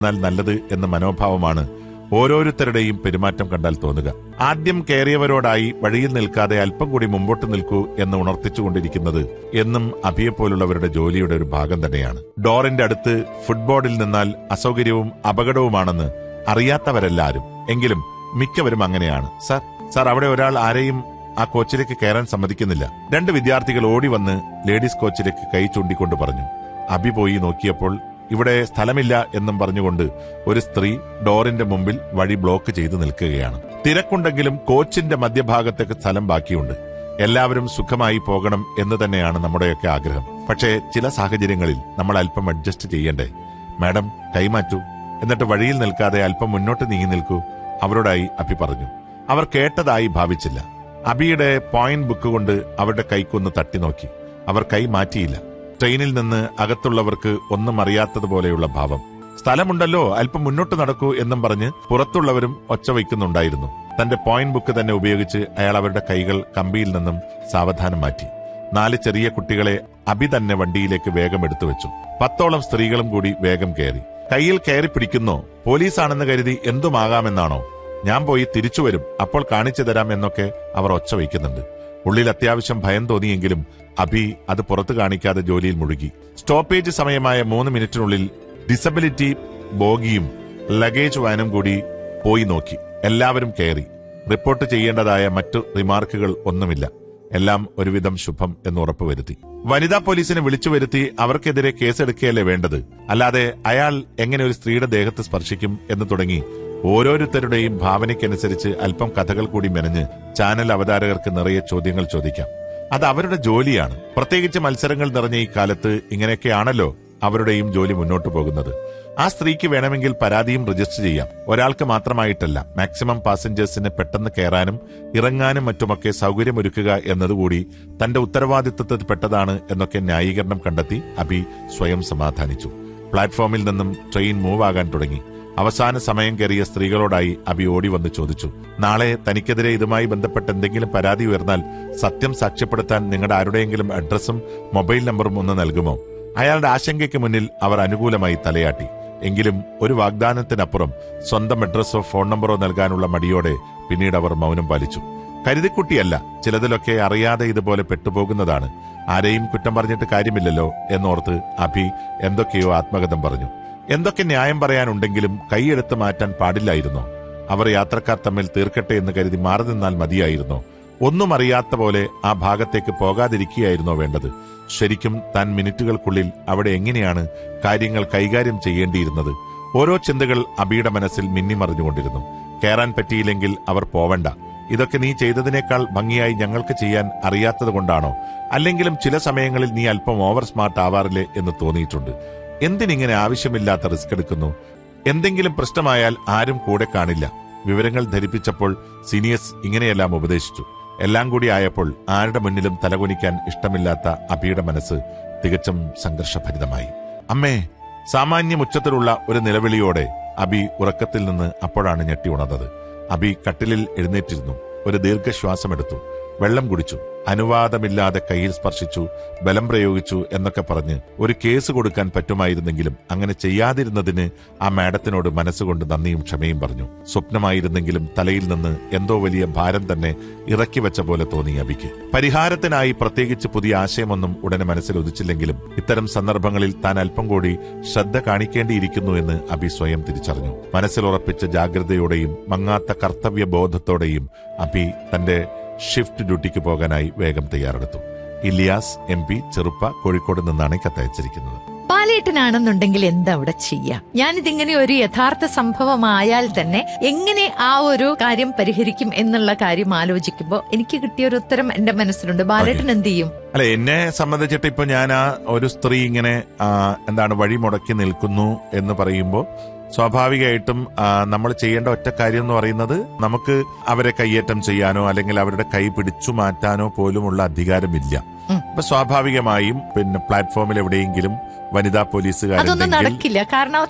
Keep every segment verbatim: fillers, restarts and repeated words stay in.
എന്നാൽ നല്ലത് എന്ന മനോഭാവമാണ് ഓരോരുത്തരുടെയും പെരുമാറ്റം കണ്ടാൽ തോന്നുക. ആദ്യം കയറിയവരോടായി വഴിയിൽ നിൽക്കാതെ അല്പം കൂടി മുമ്പോട്ട് നിൽക്കൂ എന്ന് ഉണർത്തിച്ചുകൊണ്ടിരിക്കുന്നത് എന്നും അഭിയെപ്പോലുള്ളവരുടെ ജോലിയുടെ ഒരു ഭാഗം തന്നെയാണ്. ഡോറിന്റെ അടുത്ത് ഫുട്ബോളിൽ നിന്നാൽ അസൗകര്യവും അപകടവുമാണെന്ന് അറിയാത്തവരെല്ലാരും, എങ്കിലും മിക്കവരും അങ്ങനെയാണ്. സാർ സാർ അവിടെ ഒരാൾ ആരെയും ആ കോച്ചിലേക്ക് കയറാൻ സമ്മതിക്കുന്നില്ല. രണ്ട് വിദ്യാർത്ഥികൾ ഓടി വന്ന് ലേഡീസ് കോച്ചിലേക്ക് കൈ ചൂണ്ടിക്കൊണ്ട് പറഞ്ഞു. അഭി പോയി നോക്കിയപ്പോൾ ഇവിടെ സ്ഥലമില്ല എന്നും പറഞ്ഞുകൊണ്ട് ഒരു സ്ത്രീ ഡോറിന്റെ മുമ്പിൽ വഴി ബ്ലോക്ക് ചെയ്ത് നിൽക്കുകയാണ്. തിരക്കുണ്ടെങ്കിലും കോച്ചിന്റെ മധ്യഭാഗത്തേക്ക് സ്ഥലം ബാക്കിയുണ്ട്. എല്ലാവരും സുഖമായി പോകണം എന്ന് തന്നെയാണ് നമ്മുടെയൊക്കെ ആഗ്രഹം. പക്ഷേ ചില സാഹചര്യങ്ങളിൽ നമ്മൾ അല്പം അഡ്ജസ്റ്റ് ചെയ്യണ്ടേ? മാഡം, കൈമാറ്റൂ, എന്നിട്ട് വഴിയിൽ നിൽക്കാതെ അല്പം മുന്നോട്ട് നീങ്ങി നിൽക്കൂ, അവരോടായി അഭി പറഞ്ഞു. അവർ കേട്ടതായി ഭാവിച്ചില്ല. അഭിയുടെ പോയിന്റ് ബുക്ക് കൊണ്ട് അവരുടെ കൈക്കൊന്ന് തട്ടി നോക്കി. അവർ കൈ മാറ്റിയില്ല. ട്രെയിനിൽ നിന്ന് അകത്തുള്ളവർക്ക് ഒന്നും അറിയാത്തതുപോലെയുള്ള ഭാവം. സ്ഥലമുണ്ടല്ലോ, അല്പം മുന്നോട്ട് നടക്കൂ എന്നും പറഞ്ഞ് പുറത്തുള്ളവരും ഒച്ച വയ്ക്കുന്നുണ്ടായിരുന്നു. തന്റെ പോയിന്റ് ബുക്ക് തന്നെ ഉപയോഗിച്ച് അയാൾ അവരുടെ കൈകൾ കമ്പിയിൽ നിന്നും സാവധാനം മാറ്റി. നാല് ചെറിയ കുട്ടികളെ അഭി തന്നെ വണ്ടിയിലേക്ക് വേഗം എടുത്തു വെച്ചു. പത്തോളം സ്ത്രീകളും കൂടി വേഗം കയറി. കയ്യിൽ കയറി പിടിക്കുന്നോ, പോലീസാണെന്ന് കരുതി എന്തുമാകാമെന്നാണോ? ഞാൻ പോയി തിരിച്ചു വരും, അപ്പോൾ കാണിച്ചു തരാം എന്നൊക്കെ അവർ ഒച്ച വയ്ക്കുന്നുണ്ട്. ഉള്ളിൽ അത്യാവശ്യം ഭയം തോന്നിയെങ്കിലും അഭി അത് പുറത്തു കാണിക്കാതെ ജോലിയിൽ മുഴുകി. സ്റ്റോപ്പേജ് സമയമായ മൂന്ന് മിനിറ്റിനുള്ളിൽ ഡിസബിലിറ്റി ബോഗിയും ലഗേജ് വാനും കൂടി പോയി നോക്കി. എല്ലാവരും കയറി. റിപ്പോർട്ട് ചെയ്യേണ്ടതായ മറ്റു റിമാർക്കുകൾ ഒന്നുമില്ല. എല്ലാം ഒരുവിധം ശുഭം എന്ന് ഉറപ്പുവരുത്തി. വനിതാ പോലീസിനെ വിളിച്ചു വരുത്തി അവർക്കെതിരെ കേസെടുക്കുകയല്ലേ വേണ്ടത്, അല്ലാതെ അയാൾ എങ്ങനെ ഒരു സ്ത്രീയുടെ ദേഹത്ത് സ്പർശിക്കും എന്ന് തുടങ്ങി ഓരോരുത്തരുടെയും ഭാവനയ്ക്കനുസരിച്ച് അല്പം കഥകൾ കൂടി മെനഞ്ഞ് ചാനൽ അവതാരകർക്ക് നിറയെ ചോദ്യങ്ങൾ ചോദിക്കാം. അത് അവരുടെ ജോലിയാണ്. പ്രത്യേകിച്ച് മത്സരങ്ങൾ നിറഞ്ഞ ഈ കാലത്ത് ഇങ്ങനെയൊക്കെയാണല്ലോ അവരുടെയും ജോലി മുന്നോട്ടു പോകുന്നത്. ആ സ്ത്രീക്ക് വേണമെങ്കിൽ പരാതിയും രജിസ്റ്റർ ചെയ്യാം. ഒരാൾക്ക് മാത്രമായിട്ടല്ല, മാക്സിമം പാസഞ്ചേഴ്സിന് പെട്ടെന്ന് കയറാനും ഇറങ്ങാനും മറ്റുമൊക്കെ സൗകര്യമൊരുക്കുക എന്നതുകൂടി തന്റെ ഉത്തരവാദിത്വത്തിൽപ്പെട്ടതാണ് എന്നൊക്കെ ന്യായീകരണം കണ്ടെത്തി അഭി സ്വയം സമാധാനിച്ചു. പ്ലാറ്റ്ഫോമിൽ നിന്നും ട്രെയിൻ മൂവ് ആകാൻ തുടങ്ങി. അവസാന സമയം കയറിയ സ്ത്രീകളോടായി അഭി ഓടി വന്ന് ചോദിച്ചു, നാളെ തനിക്കെതിരെ ഇതുമായി ബന്ധപ്പെട്ട് എന്തെങ്കിലും പരാതി ഉയർന്നാൽ സത്യം സാക്ഷ്യപ്പെടുത്താൻ നിങ്ങളുടെ ആരുടെയെങ്കിലും അഡ്രസ്സും മൊബൈൽ നമ്പറും ഒന്ന് നൽകുമോ? അയാളുടെ ആശങ്കയ്ക്ക് മുന്നിൽ അവർ അനുകൂലമായി തലയാട്ടി. എങ്കിലും ഒരു വാഗ്ദാനത്തിനപ്പുറം സ്വന്തം അഡ്രസ്സോ ഫോൺ നമ്പറോ നൽകാനുള്ള മടിയോടെ പിന്നീട് അവർ മൗനം പാലിച്ചു. കരുതിക്കുട്ടിയല്ല, ചിലതിലൊക്കെ അറിയാതെ ഇതുപോലെ പെട്ടുപോകുന്നതാണ്. ആരെയും കുറ്റം പറഞ്ഞിട്ട് കാര്യമില്ലല്ലോ എന്നോർത്ത് അഭി എന്തൊക്കെയോ ആത്മകഥം പറഞ്ഞു. എന്തൊക്കെ ന്യായം പറയാനുണ്ടെങ്കിലും കൈയെടുത്ത് മാറ്റാൻ പാടില്ലായിരുന്നോ? അവർ യാത്രക്കാർ തമ്മിൽ തീർക്കട്ടെ എന്ന് കരുതി മാറി നിന്നാൽ മതിയായിരുന്നോ? ഒന്നും അറിയാത്ത പോലെ ആ ഭാഗത്തേക്ക് പോകാതിരിക്കുകയായിരുന്നോ വേണ്ടത്? ശരിക്കും താൻ മിനിറ്റുകൾക്കുള്ളിൽ അവിടെ എങ്ങനെയാണ് കാര്യങ്ങൾ കൈകാര്യം ചെയ്യേണ്ടിയിരുന്നത്? ഓരോ ചിന്തകൾ അബിയുടെ മനസ്സിൽ മിന്നിമറിഞ്ഞുകൊണ്ടിരുന്നു. കയറാൻ പറ്റിയില്ലെങ്കിൽ അവർ പോവണ്ട. ഇതൊക്കെ നീ ചെയ്തതിനേക്കാൾ ഭംഗിയായി ഞങ്ങൾക്ക് ചെയ്യാൻ അറിയാത്തത് കൊണ്ടാണോ? അല്ലെങ്കിലും ചില സമയങ്ങളിൽ നീ അല്പം ഓവർ സ്മാർട്ട് ആവാറില്ലേ എന്ന് തോന്നിയിട്ടുണ്ട്. എന്തിനിങ്ങനെ ആവശ്യമില്ലാത്ത റിസ്ക് എടുക്കുന്നു? എന്തെങ്കിലും പ്രശ്നമായാൽ ആരും കൂടെ കാണില്ല. വിവരങ്ങൾ ധരിപ്പിച്ചപ്പോൾ സീനിയേഴ്സ് ഇങ്ങനെയെല്ലാം ഉപദേശിച്ചു. എല്ലാം കൂടി ആയപ്പോൾ ആരുടെ മുന്നിലും തലകുനിക്കാൻ ഇഷ്ടമില്ലാത്ത അഭിയുടെ മനസ്സ് തികച്ചും സംഘർഷഭരിതമായി. അമ്മേ! സാമാന്യം ഉച്ചത്തിലുള്ള ഒരു നിലവിളിയോടെ അഭി ഉറക്കത്തിൽ നിന്ന് അപ്പോഴാണ് ഞെട്ടി ഉണർന്നത്. അഭി കട്ടിലിൽ എഴുന്നേറ്റിരുന്നു. ഒരു ദീർഘശ്വാസമെടുത്തു. വെള്ളം കുടിച്ചു. അനുവാദമില്ലാതെ കയ്യിൽ സ്പർശിച്ചു, ബലം പ്രയോഗിച്ചു എന്നൊക്കെ പറഞ്ഞ് ഒരു കേസ് കൊടുക്കാൻ പറ്റുമായിരുന്നെങ്കിലും അങ്ങനെ ചെയ്യാതിരുന്നതിന് ആ മാഡത്തിനോട് മനസ്സുകൊണ്ട് നന്ദിയും ക്ഷമയും പറഞ്ഞു. സ്വപ്നമായിരുന്നെങ്കിലും തലയിൽ നിന്ന് എന്തോ വലിയ ഭാരം തന്നെ ഇറക്കി വെച്ച പോലെ തോന്നി അഭിക്ക്. പരിഹാരത്തിനായി പ്രത്യേകിച്ച് പുതിയ ആശയമൊന്നും ഉടനെ മനസ്സിൽ ഉദിച്ചില്ലെങ്കിലും ഇത്തരം സന്ദർഭങ്ങളിൽ താൻ അല്പം കൂടി ശ്രദ്ധ കാണിക്കേണ്ടിയിരിക്കുന്നു എന്ന് അഭി സ്വയം തിരിച്ചറിഞ്ഞു. മനസ്സിലുറപ്പിച്ച ജാഗ്രതയോടെയും മങ്ങാത്ത കർത്തവ്യബോധത്തോടെയും അഭി തന്റെ ഷിഫ്റ്റ് ഡ്യൂട്ടിക്ക് പോകാനായി വേഗം തയ്യാറെടുത്തു. ഇലിയാസ് എം പി, ചെറുപ്പ, കോഴിക്കോട് നിന്നാണ് കത്തയച്ചിരിക്കുന്നത്. പാലേട്ടനാണെന്നുണ്ടെങ്കിൽ എന്താ അവിടെ ചെയ്യാം? ഞാനിതിങ്ങനെ ഒരു യഥാർത്ഥ സംഭവമായാൽ തന്നെ എങ്ങനെ ആ ഒരു കാര്യം പരിഹരിക്കും എന്നുള്ള കാര്യം ആലോചിക്കുമ്പോ എനിക്ക് കിട്ടിയ ഒരു ഉത്തരം എന്റെ മനസ്സിലുണ്ട്. ബാലേട്ടൻ എന്ത് ചെയ്യും? അല്ലെ, എന്നെ സംബന്ധിച്ചിട്ട് ഇപ്പൊ ഞാൻ ആ ഒരു സ്ത്രീ ഇങ്ങനെ എന്താണ് വഴി മുടക്കി നിൽക്കുന്നു എന്ന് പറയുമ്പോ സ്വാഭാവികമായിട്ടും നമ്മൾ ചെയ്യേണ്ട ഒറ്റ കാര്യം എന്ന് പറയുന്നത് നമുക്ക് അവരെ കയ്യേറ്റം ചെയ്യാനോ അല്ലെങ്കിൽ അവരുടെ കൈ പിടിച്ചു മാറ്റാനോ പോലുമുള്ള അധികാരമില്ല. അപ്പൊ സ്വാഭാവികമായും പിന്നെ പ്ലാറ്റ്ഫോമിൽ എവിടെയെങ്കിലും വനിതാ പോലീസുകാരുണ്ടെങ്കിൽ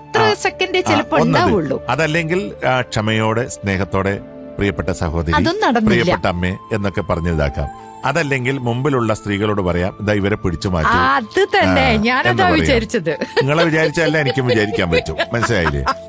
അതല്ലെങ്കിൽ ക്ഷമയോടെ സ്നേഹത്തോടെ പ്രിയപ്പെട്ട സഹോദരി, പ്രിയപ്പെട്ട അമ്മേ എന്നൊക്കെ പറഞ്ഞതാക്കാം. അതല്ലെങ്കിൽ മുമ്പിലുള്ള സ്ത്രീകളോട് പറയാം ഇതാ ഇവരെ പിടിച്ചു മാറ്റി അത് തന്നെ ഞാനതാ വിചാരിച്ചത്. നിങ്ങളെ വിചാരിച്ചല്ല എനിക്കും വിചാരിക്കാൻ പറ്റും. മനസ്സിലായില്ലേ?